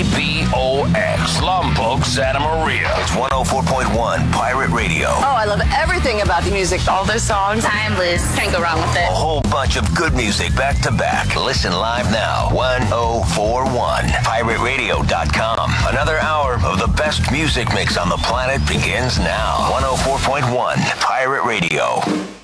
KBOX, Lombok, Santa Maria. It's 104.1 Pirate Radio. Oh, I love everything about the music. All those songs, timeless. Can't go wrong with it. A whole bunch of good music back to back. Listen live now. 1041 pirateradio.com. Another hour of the best music mix on the planet begins now. 104.1 Pirate Radio.